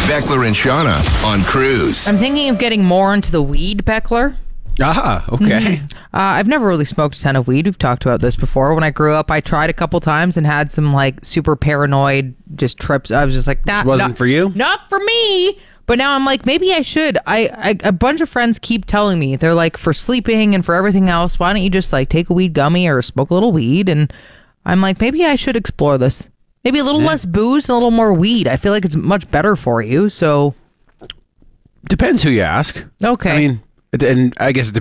Beckler and Shauna on Cruise. I'm thinking of getting more into the weed, Beckler. Okay. I've never really smoked a ton of weed. We've talked about this before. When I grew up, I tried a couple times and had some like super paranoid just trips. I was just like, nah, Wasn't for you? Not for me. But now I'm like, maybe I should. A bunch of friends keep telling me, they're like, for sleeping and for everything else, why don't you just like take a weed gummy or smoke a little weed? And I'm like, maybe I should explore this. Maybe a little less booze and a little more weed. I feel like it's much better for you. So Depends who you ask. okay. I mean, and I guess it